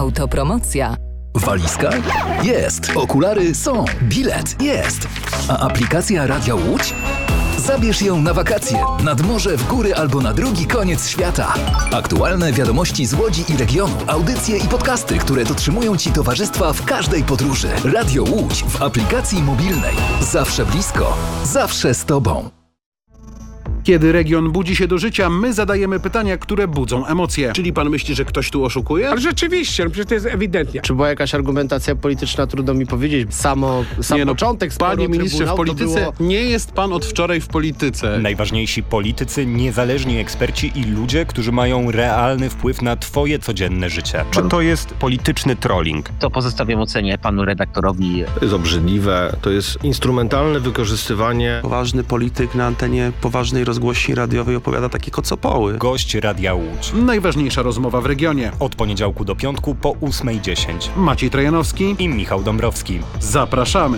Autopromocja. Walizka? Jest. Okulary są. Bilet? Jest. A aplikacja Radia Łódź? Zabierz ją na wakacje, nad morze, w góry albo na drugi koniec świata. Aktualne wiadomości z Łodzi i regionu, audycje i podcasty, które dotrzymują Ci towarzystwa w każdej podróży. Radio Łódź w aplikacji mobilnej. Zawsze blisko, zawsze z Tobą. Kiedy region budzi się do życia, my zadajemy pytania, które budzą emocje. Czyli pan myśli, że ktoś tu oszukuje? Ale rzeczywiście, przecież to jest ewidentnie. Czy była jakaś argumentacja polityczna, trudno mi powiedzieć. Sam początek sporu Panie ministrze, w polityce było... nie jest pan od wczoraj w polityce. Najważniejsi politycy, niezależni eksperci i ludzie, którzy mają realny wpływ na twoje codzienne życie. Czy to jest polityczny trolling? To pozostawiam ocenie panu redaktorowi. To jest obrzydliwe, to jest instrumentalne wykorzystywanie. Poważny polityk na antenie poważnej rozgłośni radiowej opowiada takie kocopoły. Gość Radia Łódź. Najważniejsza rozmowa w regionie. Od poniedziałku do piątku po 8:10. Maciej Trojanowski I Michał Dąbrowski. Zapraszamy.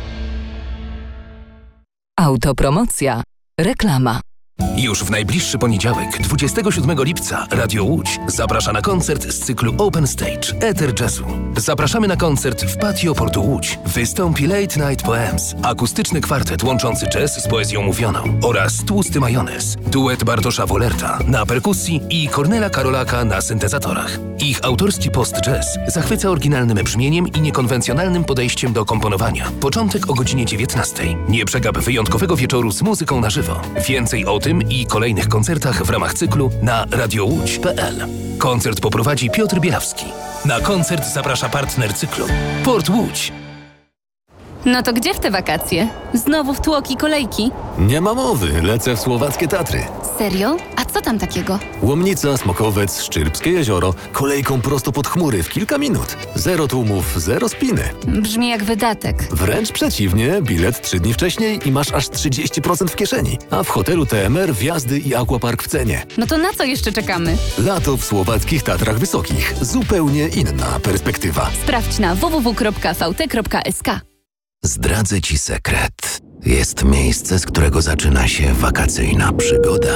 Autopromocja. Reklama. Już w najbliższy poniedziałek, 27 lipca, Radio Łódź zaprasza na koncert z cyklu Open Stage Eter Jazzu. Zapraszamy na koncert w patio Portu Łódź. Wystąpi Late Night Poems, akustyczny kwartet łączący jazz z poezją mówioną oraz Tłusty Majonez, duet Bartosza Wolerta na perkusji i Kornela Karolaka na syntezatorach. Ich autorski post-jazz zachwyca oryginalnym brzmieniem i niekonwencjonalnym podejściem do komponowania. Początek o godzinie 19:00. Nie przegap wyjątkowego wieczoru z muzyką na żywo. Więcej o tym i kolejnych koncertach w ramach cyklu na radiołódź.pl. Koncert poprowadzi Piotr Bielawski. Na koncert zaprasza partner cyklu Port Łódź. No to gdzie w te wakacje? Znowu w tłoki kolejki? Nie ma mowy, lecę w słowackie Tatry. Serio? A co tam takiego? Łomnica, Smokowiec, Szczyrbskie jezioro, kolejką prosto pod chmury w kilka minut. Zero tłumów, zero spiny. Brzmi jak wydatek. Wręcz przeciwnie, bilet 3 dni wcześniej i masz aż 30% w kieszeni. A w hotelu TMR wjazdy i aquapark w cenie. No to na co jeszcze czekamy? Lato w słowackich Tatrach Wysokich. Zupełnie inna perspektywa. Sprawdź na www.vt.sk. Zdradzę Ci sekret. Jest miejsce, z którego zaczyna się wakacyjna przygoda.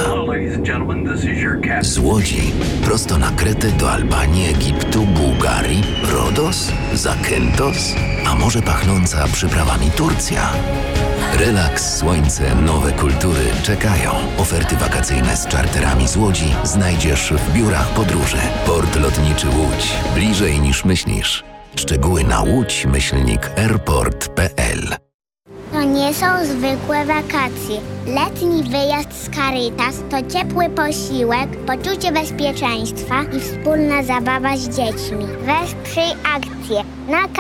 Z Łodzi prosto na Kretę do Albanii, Egiptu, Bułgarii, Rodos, Zakynthos, a może pachnąca przyprawami Turcja. Relaks, słońce, nowe kultury czekają. Oferty wakacyjne z czarterami z Łodzi znajdziesz w biurach podróży. Port Lotniczy Łódź. Bliżej niż myślisz. Szczegóły na łódź-airport.pl. To nie są zwykłe wakacje. Letni wyjazd z Caritas to ciepły posiłek, poczucie bezpieczeństwa i wspólna zabawa z dziećmi. Wesprzyj akcję na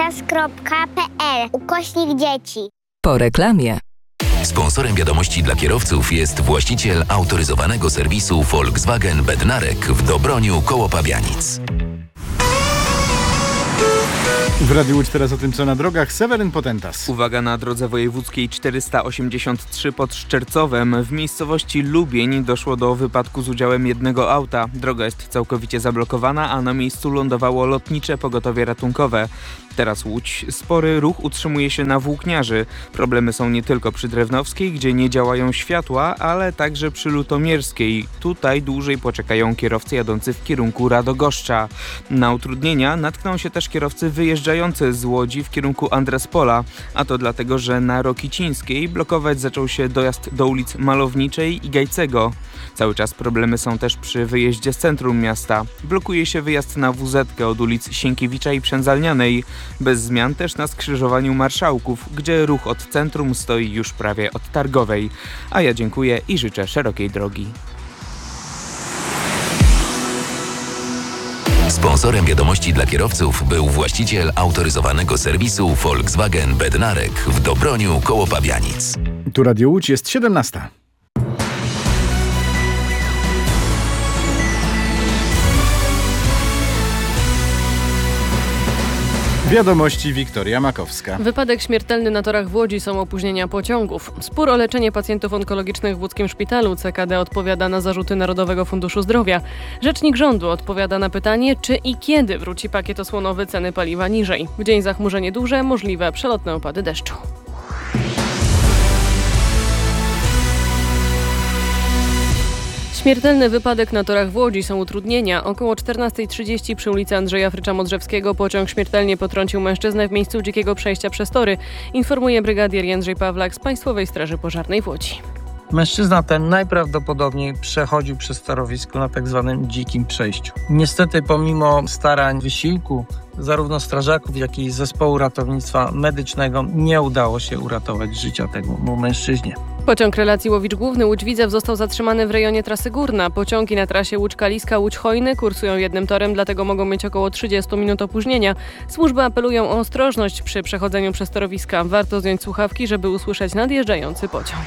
caritas.pl/dzieci. Po reklamie. Sponsorem wiadomości dla kierowców jest właściciel autoryzowanego serwisu Volkswagen Bednarek w Dobroniu koło Pabianic. W Radiu Łódź teraz o tym, co na drogach. Seweryn Potentas. Uwaga, na drodze wojewódzkiej 483 pod Szczercowem w miejscowości Lubień doszło do wypadku z udziałem jednego auta. Droga jest całkowicie zablokowana, a na miejscu lądowało lotnicze pogotowie ratunkowe. Teraz Łódź. Spory ruch utrzymuje się na Włókniarzy. Problemy są nie tylko przy Drewnowskiej, gdzie nie działają światła, ale także przy Lutomierskiej. Tutaj dłużej poczekają kierowcy jadący w kierunku Radogoszcza. Na utrudnienia natkną się też kierowcy wyjeżdżający z Łodzi w kierunku Andrespola, a to dlatego, że na Rokicińskiej blokować zaczął się dojazd do ulic Malowniczej i Gajcego. Cały czas problemy są też przy wyjeździe z centrum miasta. Blokuje się wyjazd na WZ-kę od ulic Sienkiewicza i Przędzalnianej. Bez zmian też na skrzyżowaniu Marszałków, gdzie ruch od centrum stoi już prawie od Targowej. A ja dziękuję i życzę szerokiej drogi. Sponsorem wiadomości dla kierowców był właściciel autoryzowanego serwisu Volkswagen Bednarek w Dobroniu koło Pabianic. Tu Radio Łódź, jest 17. Wiadomości Wiktoria Makowska. Wypadek śmiertelny na torach w Łodzi, są opóźnienia pociągów. Spór o leczenie pacjentów onkologicznych w łódzkim szpitalu. CKD odpowiada na zarzuty Narodowego Funduszu Zdrowia. Rzecznik rządu odpowiada na pytanie, czy i kiedy wróci pakiet osłonowy, ceny paliwa niżej. W dzień zachmurzenie duże, możliwe przelotne opady deszczu. Śmiertelny wypadek na torach w Łodzi, są utrudnienia. Około 14:30 przy ulicy Andrzeja Frycza-Modrzewskiego pociąg śmiertelnie potrącił mężczyznę w miejscu dzikiego przejścia przez tory, informuje brygadier Jędrzej Pawlak z Państwowej Straży Pożarnej w Łodzi. Mężczyzna ten najprawdopodobniej przechodził przez torowisko na tak zwanym dzikim przejściu. Niestety pomimo starań, wysiłku zarówno strażaków, jak i zespołu ratownictwa medycznego nie udało się uratować życia temu mężczyźnie. Pociąg relacji Łowicz Główny Łódź-Widzew został zatrzymany w rejonie trasy Górna. Pociągi na trasie Łódź-Kaliska, Łódź-Chojny kursują jednym torem, dlatego mogą mieć około 30 minut opóźnienia. Służby apelują o ostrożność przy przechodzeniu przez torowiska. Warto zdjąć słuchawki, żeby usłyszeć nadjeżdżający pociąg.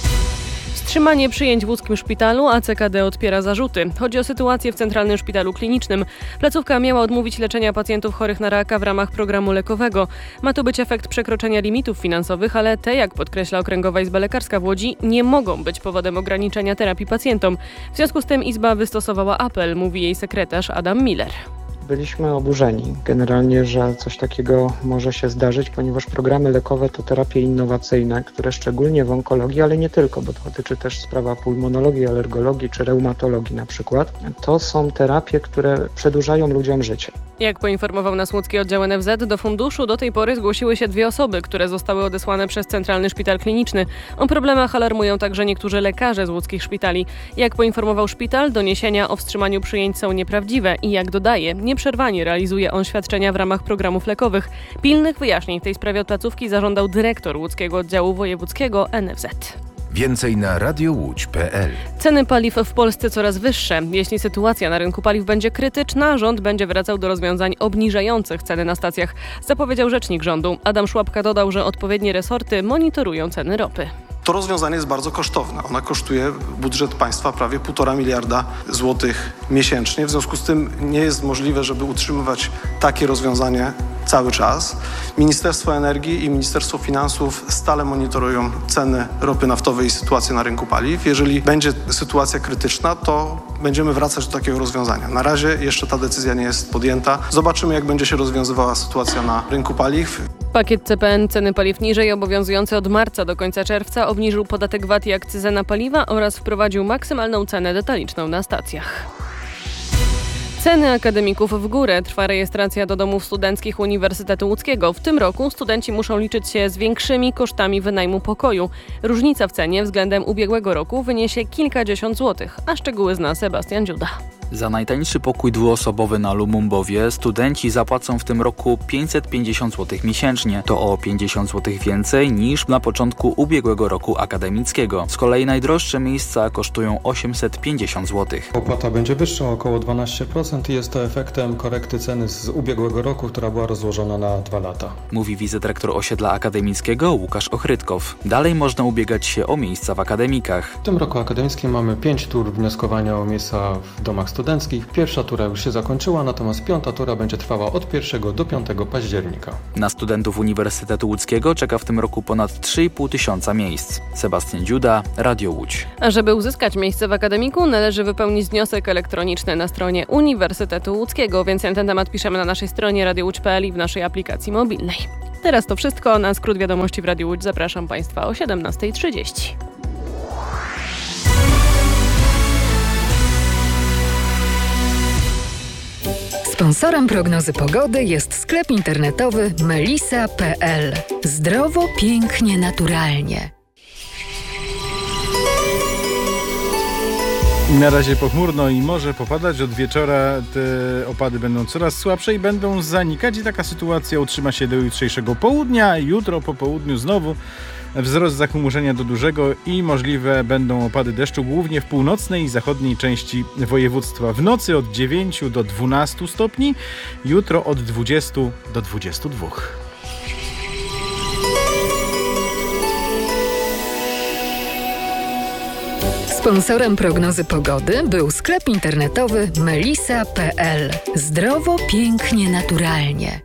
Wstrzymanie przyjęć w łódzkim szpitalu, a CKD odpiera zarzuty. Chodzi o sytuację w Centralnym Szpitalu Klinicznym. Placówka miała odmówić leczenia pacjentów chorych na raka w ramach programu lekowego. Ma to być efekt przekroczenia limitów finansowych, ale te, jak podkreśla Okręgowa Izba Lekarska w Łodzi, nie mogą być powodem ograniczenia terapii pacjentom. W związku z tym Izba wystosowała apel, mówi jej sekretarz Adam Miller. Byliśmy oburzeni generalnie, że coś takiego może się zdarzyć, ponieważ programy lekowe to terapie innowacyjne, które szczególnie w onkologii, ale nie tylko, bo to dotyczy też sprawa pulmonologii, alergologii czy reumatologii na przykład. To są terapie, które przedłużają ludziom życie. Jak poinformował nas łódzki oddział NFZ, do funduszu do tej pory zgłosiły się 2 osoby, które zostały odesłane przez Centralny Szpital Kliniczny. O problemach alarmują także niektórzy lekarze z łódzkich szpitali. Jak poinformował szpital, doniesienia o wstrzymaniu przyjęć są nieprawdziwe i jak dodaje, nieprzerwanie realizuje on świadczenia w ramach programów lekowych. Pilnych wyjaśnień w tej sprawie od placówki zażądał dyrektor łódzkiego oddziału wojewódzkiego NFZ. Więcej na radiołódź.pl. Ceny paliw w Polsce coraz wyższe. Jeśli sytuacja na rynku paliw będzie krytyczna, rząd będzie wracał do rozwiązań obniżających ceny na stacjach, zapowiedział rzecznik rządu. Adam Szłapka dodał, że odpowiednie resorty monitorują ceny ropy. To rozwiązanie jest bardzo kosztowne. Ona kosztuje budżet państwa prawie 1,5 miliarda złotych miesięcznie. W związku z tym nie jest możliwe, żeby utrzymywać takie rozwiązanie cały czas. Ministerstwo Energii i Ministerstwo Finansów stale monitorują ceny ropy naftowej i sytuację na rynku paliw. Jeżeli będzie sytuacja krytyczna, to będziemy wracać do takiego rozwiązania. Na razie jeszcze ta decyzja nie jest podjęta. Zobaczymy, jak będzie się rozwiązywała sytuacja na rynku paliw. Pakiet CPN ceny paliw niżej, obowiązujący od marca do końca czerwca, obniżył podatek VAT i akcyzę na paliwa oraz wprowadził maksymalną cenę detaliczną na stacjach. Ceny akademików w górę. Trwa rejestracja do domów studenckich Uniwersytetu Łódzkiego. W tym roku studenci muszą liczyć się z większymi kosztami wynajmu pokoju. Różnica w cenie względem ubiegłego roku wyniesie kilkadziesiąt złotych, a szczegóły zna Sebastian Dziuda. Za najtańszy pokój dwuosobowy na Lumumbowie studenci zapłacą w tym roku 550 zł miesięcznie. To o 50 zł więcej niż na początku ubiegłego roku akademickiego. Z kolei najdroższe miejsca kosztują 850 zł. Opłata będzie wyższa, około 12%. Jest to efektem korekty ceny z ubiegłego roku, która była rozłożona na 2 lata. Mówi wicedyrektor osiedla akademickiego Łukasz Ochrytkow. Dalej można ubiegać się o miejsca w akademikach. W tym roku akademickim mamy 5 tur wnioskowania o miejsca w domach studenckich. Pierwsza tura już się zakończyła, natomiast 5. tura będzie trwała od 1 do 5 października. Na studentów Uniwersytetu Łódzkiego czeka w tym roku ponad 3,5 tysiąca miejsc. Sebastian Dziuda, Radio Łódź. A żeby uzyskać miejsce w akademiku, należy wypełnić wniosek elektroniczny na stronie Uniwersytetu Łódzkiego. Więcej na ten temat piszemy na naszej stronie radiołódź.pl i w naszej aplikacji mobilnej. Teraz to wszystko. Na skrót wiadomości w Radiu Łódź zapraszam Państwa o 17:30. Sponsorem prognozy pogody jest sklep internetowy melisa.pl. Zdrowo, pięknie, naturalnie. Na razie pochmurno i może popadać. Od wieczora te opady będą coraz słabsze i będą zanikać i taka sytuacja utrzyma się do jutrzejszego południa. Jutro po południu znowu wzrost zachmurzenia do dużego i możliwe będą opady deszczu głównie w północnej i zachodniej części województwa. W nocy od 9 do 12 stopni, jutro od 20 do 22. Sponsorem prognozy pogody był sklep internetowy melisa.pl. Zdrowo, pięknie, naturalnie.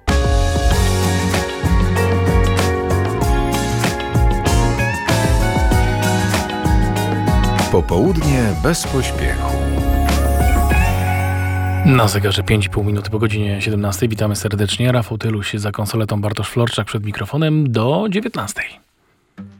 Popołudnie bez pośpiechu. Na zegarze 5,5 minuty po godzinie 17. Witamy serdecznie. Rafał Tyluś za konsoletą, Bartosz Florczak przed mikrofonem do 19.